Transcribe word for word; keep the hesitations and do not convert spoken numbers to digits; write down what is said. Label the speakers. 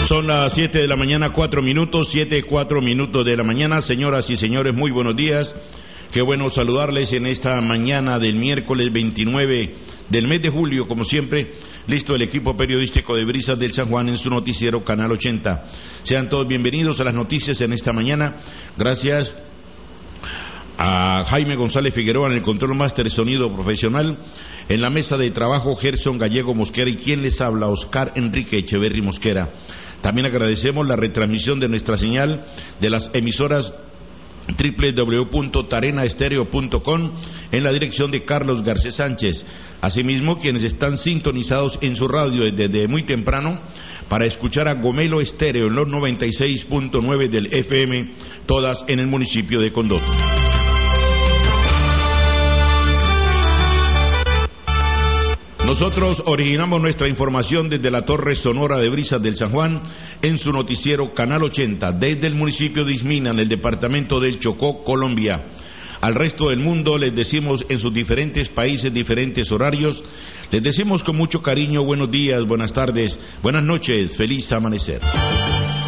Speaker 1: Son las siete de la mañana, cuatro minutos, siete, cuatro minutos de la mañana. Señoras y señores, muy buenos días. Qué bueno saludarles en esta mañana del miércoles veintinueve del mes de julio, como siempre, listo el equipo periodístico de Brisas del San Juan en su noticiero Canal ochenta. Sean todos bienvenidos a las noticias en esta mañana. Gracias a Jaime González Figueroa en el control máster sonido profesional, en la mesa de trabajo Gerson Gallego Mosquera y quien les habla, Oscar Enrique Echeverry Mosquera. También agradecemos la retransmisión de nuestra señal de las emisoras doble u doble u doble u punto tarena estéreo punto com en la dirección de Carlos Garcés Sánchez. Asimismo, quienes están sintonizados en su radio desde, desde muy temprano para escuchar a Gomelo Estéreo en los noventa y seis punto nueve del F M, todas en el municipio de Condón. Nosotros originamos nuestra información desde la Torre Sonora de Brisas del San Juan en su noticiero Canal ochenta, desde el municipio de Ismina, en el departamento del Chocó, Colombia. Al resto del mundo les decimos en sus diferentes países, diferentes horarios, les decimos con mucho cariño buenos días, buenas tardes, buenas noches, feliz amanecer.